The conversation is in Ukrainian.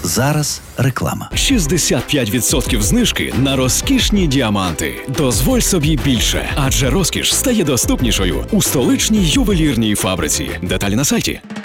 Зараз реклама. 65% знижки на розкішні діаманти. Дозволь собі більше, адже розкіш стає доступнішою у столичній ювелірній фабриці. Деталі на сайті.